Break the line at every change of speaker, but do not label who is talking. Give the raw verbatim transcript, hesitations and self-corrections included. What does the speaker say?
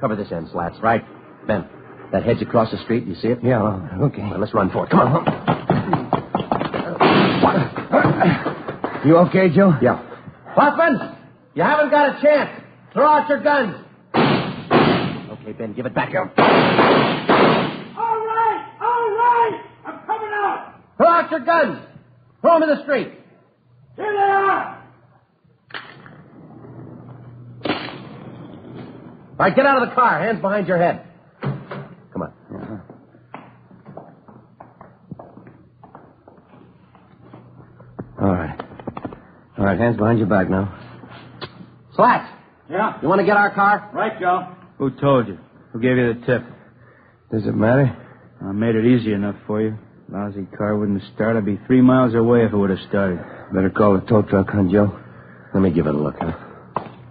Cover this end, Slats. Right. Ben, that hedge across the street, you see it?
Yeah, okay.
Well, let's run for it. Come on.
You okay, Joe?
Yeah. Hoffman, you haven't got a chance. Throw out your guns. Okay, Ben, give it back here.
All right, all right. I'm coming out.
Throw out your guns. Throw them in the street.
Here they are.
All right, get out of the car. Hands behind your head. Come on.
Uh-huh. All right. All right, hands behind your back now.
Slats,
Yeah?
you want to get our car?
Right, Joe.
Who told you? Who gave you the tip?
Does it matter?
I made it easy enough for you. Lousy car wouldn't have started. I'd be three miles away if it would have started.
Better call the tow truck, huh, Joe?
Let me give it a look, huh?